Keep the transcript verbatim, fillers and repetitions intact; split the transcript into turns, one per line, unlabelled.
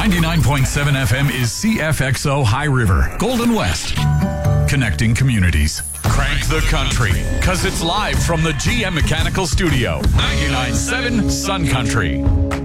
ninety-nine point seven F M is C F X O High River, Golden West. Connecting communities. Crank the country, because it's live from the G M Mechanical Studio. ninety-nine point seven Sun Country.